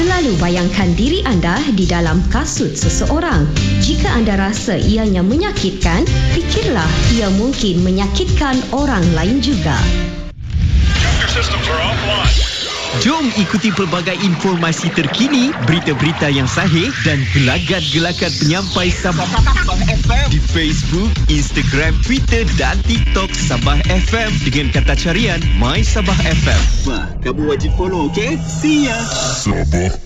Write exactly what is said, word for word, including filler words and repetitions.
Selalu bayangkan diri anda di dalam kasut seseorang. Jika anda rasa ianya menyakitkan, fikirlah ia mungkin menyakitkan orang lain juga. Jom ikuti pelbagai informasi terkini, berita-berita yang sahih dan gelagat-gelagat penyampai Sabah di Facebook, Instagram, Twitter dan TikTok Sabah F M dengan kata carian My Sabah F M. Wah, kamu wajib follow, okay? See ya! Sabah.